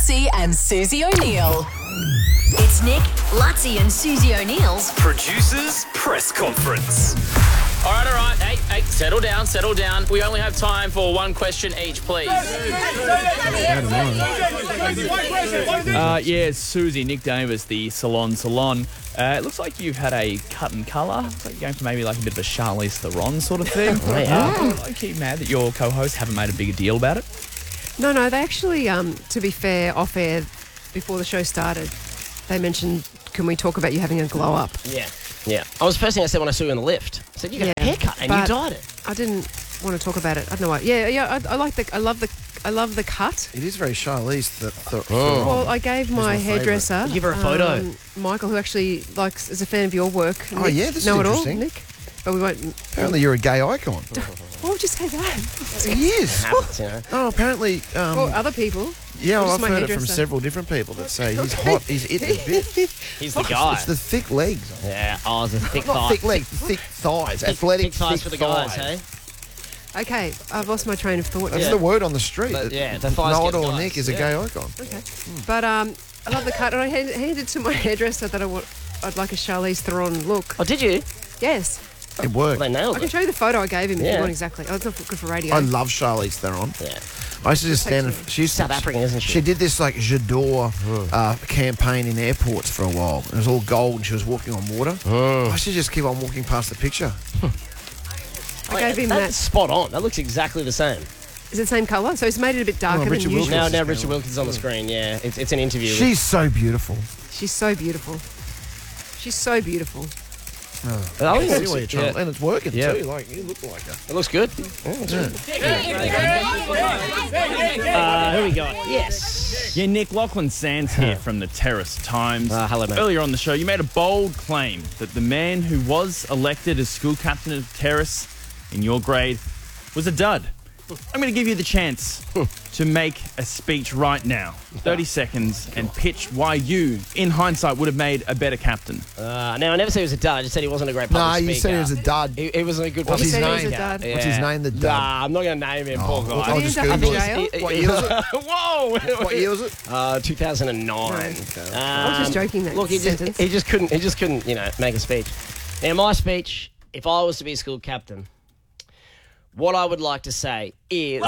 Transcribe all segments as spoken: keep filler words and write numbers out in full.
Lutzi and Susie O'Neill. It's Nick, Lutzi and Susie O'Neill's Producers Press Conference. All right, all right. Hey, hey, settle down, settle down. We only have time for one question each, please. Uh, yeah, Susie, Nick Davis, the Salon Salon. Uh, it looks like you've had a cut and colour. Looks like you're going for maybe like a bit of a Charlize Theron sort of thing. Oh, yeah. Uh, I'm keep mad that your co-hosts haven't made a bigger deal about it. No, no, they actually, um, to be fair, off air, before the show started, they mentioned, can we talk about you having a glow up? Yeah, yeah. I was the first thing I said when I saw you in the lift. I said, you got Yeah, a haircut and you but dyed it. I didn't want to talk about it. I don't know why. Yeah, yeah, I, I like the, I love the, I love the cut. It is very Charlize. The, the, Oh. Well, I gave my, my hairdresser, Give her a photo. um, Michael, who actually likes is a fan of your work. Oh, Nick, yeah, this is know it all, interesting. Nick. But we won't. Apparently you're a gay icon. Why would you say that? He is. Happens, you know. Oh, apparently... Um, Well, other people. yeah, or well, just I've my heard it from hairdresser. several different people that say he's hot, he's it a bit. He's the guy. It's the thick legs. Yeah, oh, it's a thick Not thigh. thick legs, thick thighs. Thick, athletic thick thighs for the guys, thighs. hey? Okay, I've lost my train of thought. That's Yeah. the word on the street. But, that yeah, the thighs Nod get or guys, Nick is a yeah. gay icon. Okay. But um, I love the cut, and I hand- handed to my hairdresser that I want. I'd like a Charlize Theron look. Oh, did you? Yes, It worked. They nailed I can it. show you the photo I gave him if Yeah. you want exactly. Oh, it's not good for radio. I love Charlize Theron. Yeah. I used to just stand. Thank And, she used to, South African, isn't she? She did this like J'adore uh, campaign in airports for a while. It was all gold, and she was walking on water. I should just keep on walking past the picture. I gave him That's that. spot on. That looks exactly the same. Is it the same colour? So he's made it a bit darker Oh, than Richard usual. Wilkins. Now, now is Richard going Wilkins is on the screen, yeah. It's, it's an interview. with- She's so beautiful. She's so beautiful. She's so beautiful. Oh, I it see looks- what you're trying, yeah. and it's working Yeah. too. Like you look like her. It looks good. Uh, who we got? Yes. Yeah, Nick, Lachlan Sands here from the Terrace Times. Uh, hello, mate. Earlier on the show, you made a bold claim that the man who was elected as school captain of Terrace in your grade was a dud. I'm going to give you the chance to make a speech right now. thirty seconds and pitch why you, in hindsight, would have made a better captain. Uh, now, I never said he was a dud. I just said he wasn't a great No, public you speaker. said he was a dud. He, he wasn't a good What's public his said he name? was a dud. Yeah. What's his name? The dud. Nah, I'm not going to name him, poor Oh, guy. I'll Did he just end up in Google it. jail? What year was it? Whoa! What year was it? Uh, two thousand nine. I was just joking that Look, he just, sentence. he just couldn't. He just couldn't, you know, make a speech. Now, my speech, if I was to be a school captain, what I would like to say is.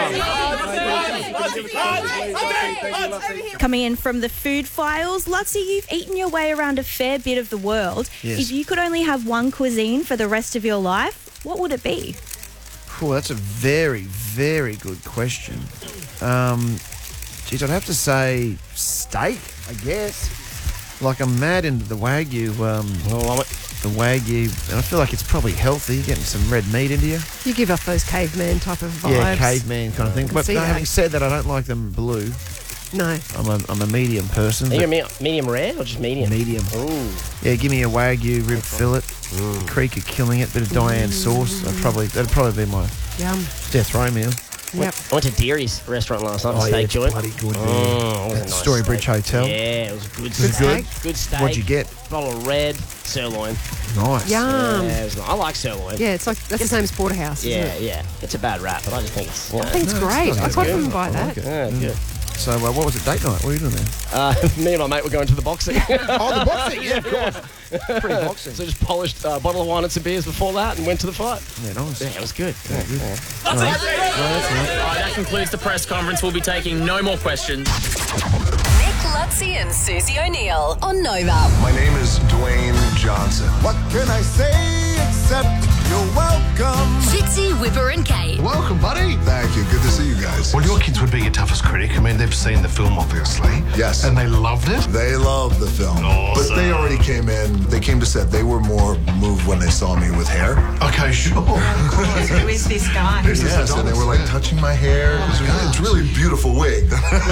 Coming in from the food files, Lutzi, you've eaten your way around a fair bit of the world. Yes. If you could only have one cuisine for the rest of your life, what would it be? Cool, that's a very, very good question. Um, geez, I'd have to say steak, I guess. Like I'm mad into the Wagyu, um, the Wagyu, and I feel like it's probably healthy, getting some red meat into you. You give off those caveman type of vibes. Yeah, caveman kind of thing. can But see no, that. having said that, I don't like them blue. No. I'm a, I'm a medium person. Are you a but me- medium rare or just medium? medium. Ooh. Yeah, give me a Wagyu rib fillet. Creek are killing it. Bit of Diane sauce. I'd probably that'd probably be my Yum. death row meal. Yep. I went to Deary's restaurant last night, Oh, the yeah, steak it's joint. bloody good. Oh, Yeah. it was a At nice Storybridge steak. Hotel. Yeah, it was a good Good steak. good? Good steak. What'd you get? Bottle of red sirloin. Nice. Yum. Yeah, it was nice. I like sirloin. Yeah, it's like that's the same as Porterhouse, isn't yeah, it? yeah. It's a bad rap, but I just think it's. You know, I think it's No, it's great. not I as quite good. often buy I that. like it. yeah, it's good. So, uh, what was it? Date night? What were you doing there? Uh, me and my mate were going to the boxing. Oh, the boxing. Yeah, of course. Pretty boxing. So just polished a bottle of wine and some beers before that and went to the fight. Yeah, nice. Yeah, it was good. Yeah, good. That's it. All right, that concludes the press conference. We'll be taking no more questions. Nick, Lutzi and Susie O'Neill on Nova. My name is Dwayne Johnson. What can I say except you're welcome? Fitzy, Whipper and Kate. Welcome, buddy. Thank you. Good to see you guys. Well, your kids would be your toughest critic. I mean, they've seen the film, obviously. Yes. And they loved it. They love the film. Awesome. But they already came in. They came to set. They were more moved when they saw me with hair. Okay, sure. Who is this guy? Yes, and they were like touching my hair. It's, it's really a beautiful wig.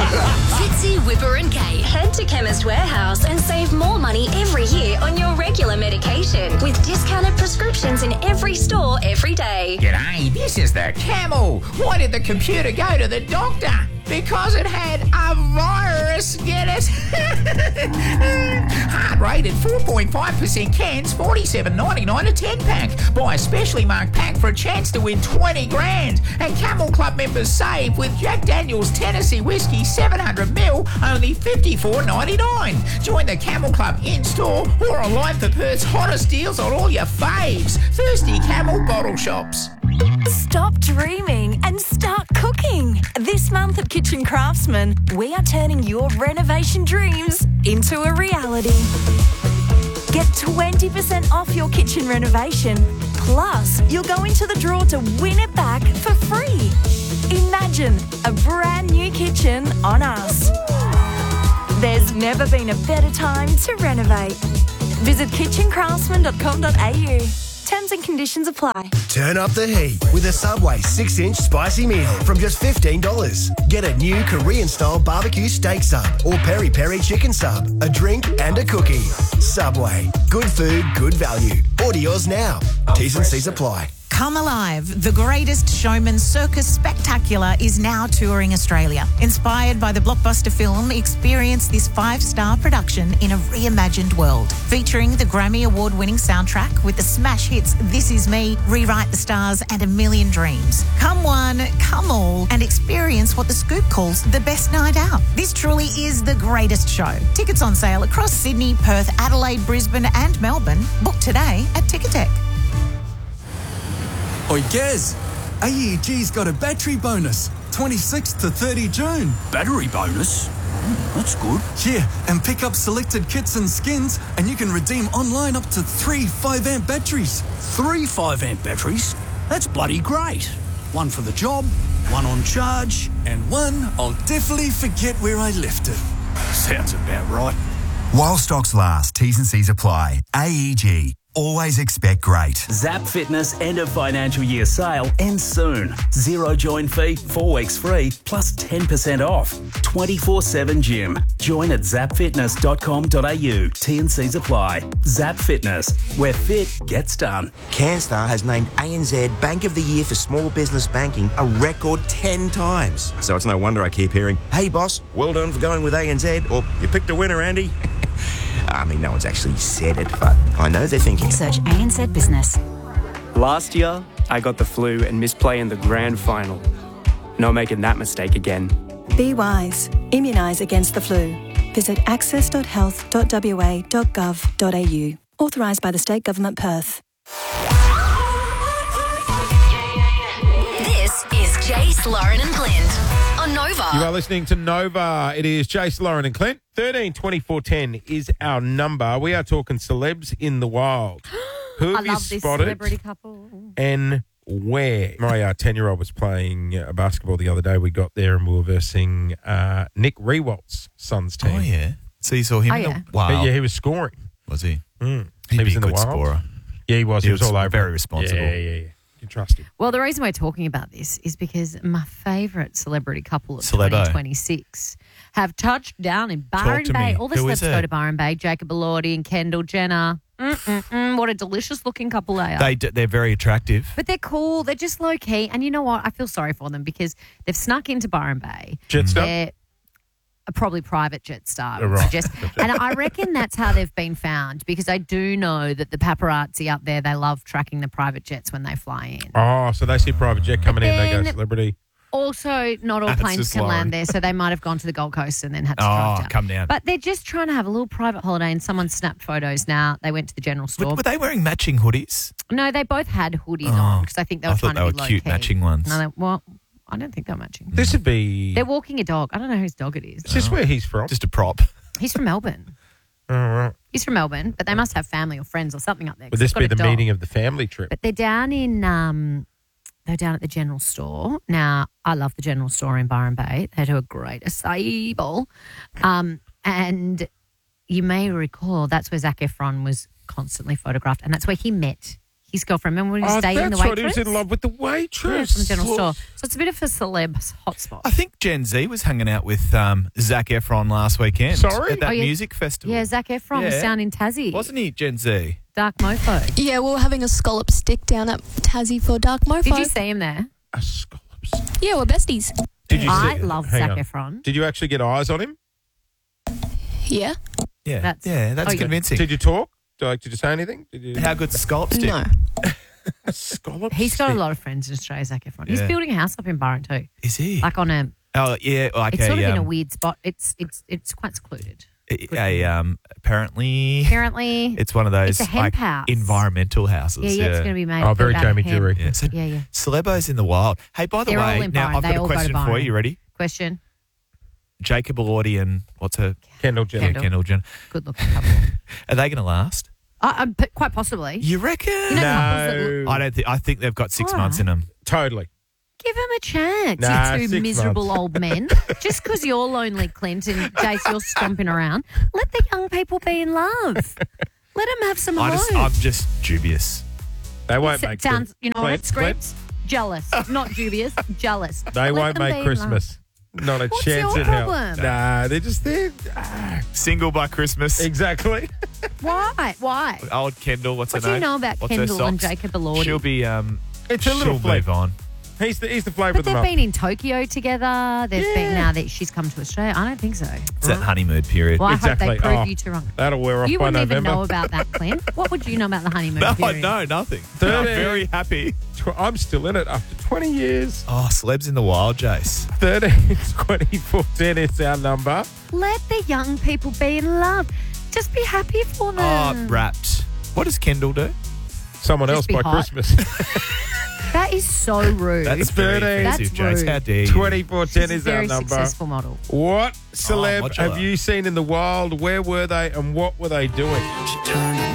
Fitzy, Whipper and Kate. Head to Chemist Warehouse and save more money every year on your regular medication with discounted prescriptions in every store every day. G'day, this is the Camel. Why did the computer go to the doctor? Because it had a virus. Purse, get it? Heart rate at four point five percent cans, forty-seven ninety-nine a ten pack. Buy a specially marked pack for a chance to win twenty grand. And Camel Club members save with Jack Daniel's Tennessee Whiskey seven hundred mil, only fifty-four ninety-nine. Join the Camel Club in-store or online for Perth's hottest deals on all your faves. Thirsty Camel bottle shops. Stop dreaming and start cooking. This month at Kitchen Craftsman, we are turning your renovation dreams into a reality. Get twenty percent off your kitchen renovation. Plus, you'll go into the draw to win it back for free. Imagine a brand new kitchen on us. There's never been a better time to renovate. Visit kitchen craftsman dot com dot a u. Terms and conditions apply. Turn up the heat with a Subway six inch spicy meal from just fifteen dollars. Get a new Korean-style barbecue steak sub or peri-peri chicken sub, a drink and a cookie. Subway. Good food, good value. Order yours now. T's and C's apply. Come Alive, the greatest showman circus spectacular, is now touring Australia. Inspired by the blockbuster film, experience this five-star production in a reimagined world. Featuring the Grammy Award-winning soundtrack with the smash hits This Is Me, Rewrite the Stars and A Million Dreams. Come one, come all, and experience what The Scoop calls the best night out. This truly is the greatest show. Tickets on sale across Sydney, Perth, Adelaide, Brisbane and Melbourne. Book today at Ticketek. Oi, Gaz, A E G's got a battery bonus, twenty-sixth to thirtieth of June. Battery bonus? Mm, that's good. Yeah, and pick up selected kits and skins, and you can redeem online up to three five amp batteries. Three five amp batteries? That's bloody great. One for the job, one on charge, and one I'll definitely forget where I left it. Sounds about right. While stocks last, T's and C's apply. A E G. Always expect great. Zap Fitness end of financial year sale ends soon. Zero join fee, four weeks free, plus ten percent off. twenty-four seven gym. Join at zap fitness dot com dot a u. T and C's apply. Zap Fitness, where fit gets done. CanStar has named A N Z Bank of the Year for Small Business Banking a record ten times. So it's no wonder I keep hearing, hey boss, well done for going with A N Z, or you picked a winner, Andy. I mean, no one's actually said it, but I know they're thinking. Search A N Z Business. Last year, I got the flu and missed play in the grand final. Not making that mistake again. Be wise. Immunise against the flu. Visit access dot health dot w a dot gov dot a u. Authorised by the State Government, Perth. This is Jace, Lauren and Clint on Nova. You are listening to Nova. It is Jace, Lauren and Clint. thirteen twenty-four ten is our number. We are talking celebs in the wild. Who have I you love this spotted celebrity couple. and where? My uh, ten-year-old was playing uh, basketball the other day. We got there and we were versing uh, Nick Rewalt's son's team. Oh, yeah. So you saw him Oh, in yeah. the wild? Yeah, he was scoring. Was he? Mm. He'd he was be a in the good wild. scorer. Yeah, he was. He, He was, was all over. very it. responsible. Yeah, yeah, yeah. You trust him. Well, the reason we're talking about this is because my favourite celebrity couple of Celebo. twenty twenty-six have touched down in Talk Byron to Bay. me. All the Who celebs is go it? to Byron Bay. Jacob Elordi and Kendall Jenner. Mm-mm-mm, what a delicious looking couple they are. They, d- they're very attractive. But they're cool. They're just low key. And you know what? I feel sorry for them because they've snuck into Byron Bay. Jetstar? They're a probably private Jetstar. Oh, right. Just, and I reckon that's how they've been found because I do know that the paparazzi up there, they love tracking the private jets when they fly in. Oh, so they see a private jet coming in, they go then- celebrity. Also, not all That's planes just can Lauren. land there, so they might have gone to the Gold Coast and then had to Oh, drive down. come down. But they're just trying to have a little private holiday, and someone snapped photos now. They went to the general store. Were, were they wearing matching hoodies? No, they both had hoodies Oh, on because I think they were I trying thought they to be were low cute key. matching ones. No, they, well, I don't think they're matching. This would be. They're walking a dog. I don't know whose dog it is. Is this where he's from? Just a prop. He's from Melbourne. All right. He's from Melbourne, but they must have family or friends or something up there. 'cause Would this they've be got the a dog. meeting of the family trip? But they're down in um, they're down at the general store. Now, I love the general store in Byron Bay. They do a great acai bowl. Um, and you may recall that's where Zac Efron was constantly photographed, and that's where he met his girlfriend. Remember when he Oh, stayed in the that's right. waitress? He was in love with the waitress. Yeah, from the general store. So it's a bit of a celeb hotspot. I think Gen Z was hanging out with um, Zac Efron last weekend. Sorry? At that Oh, yeah. music festival. Yeah, Zac Efron was Yeah. down in Tassie. Wasn't he Gen Z? Dark Mofo. Yeah, we were having a scallop stick down at Tassie for Dark Mofo. Did you see him there? A scallops. Yeah, we're besties. Did you I see, love hang Zac on. Efron. Did you actually get eyes on him? Yeah. Yeah, That's- yeah, that's Oh, you- convincing. Did you talk? Like, did you say anything? Did you? How good's the scallop stick? No. A scallop He's got a stick? lot of friends in Australia, Zac Efron. He's Yeah. building a house up in Byron too. Is he? Like on a, Oh, yeah, like it's a, sort of in a um, weird spot. It's it's it's quite secluded. a, a, um, apparently, Apparently, it's one of those it's a hemp like house. environmental houses. Yeah, yeah, it's going to be made. Oh, very out of Jamie hemp. Dury. Yeah, so Yeah, yeah. Celebos in the wild. Hey, by the They're all way, in now Byron. I've They got a all go to question for Byron. you. You ready? Question. Jacob Elordi and what's her? Kendall Jenner. Kendall. Kendall Jenner. Good looking couple. Are they going to last? Uh, um, but quite possibly. You reckon? You know, couples that look- I don't think. I think they've got six All months right. in them. Totally. Give him a chance, Nah, you two six miserable months. old men. Just because you're lonely, Clint, and Jace, you're stomping around, let the young people be in love. Let them have some I alone. just, I'm just dubious. They won't S- make sounds, you know what Clint, it screams? Jealous. Not dubious, jealous. They Let won't them be make in Christmas. Not a What's chance your in hell. problem? Nah, they're just there. Ah, Single by Christmas. exactly. love. Why? Why? Old Kendall. What's What her do name? you know about What's her Kendall and socks? Jacob Elordi? She'll be. Um, It's a little she'll flake. move on. He's the he's the flavour But of the they've month. been in Tokyo together. There's been now that she's come to Australia. I don't think so. It's that honeymoon period. Well, I Exactly. hope they prove Oh, you two wrong. That'll wear off You by wouldn't even November. know about that, Clint. What would you know about the honeymoon No, period? no, nothing. thirty. I'm very happy. Tw- I'm still in it after twenty years. Oh, celebs in the wild, Jace. thirteen twenty-four ten is our number. Let the young people be in love. Just be happy for them. Oh, wrapped. What does Kendall do? Someone Just else be by hot. Christmas. That is so rude. That's very thirteen. offensive, That's Jace. rude. How dare you? twenty-four ten She's a is our very number. successful model. What celeb modular. have you seen in the wild? Where were they and what were they doing? She turned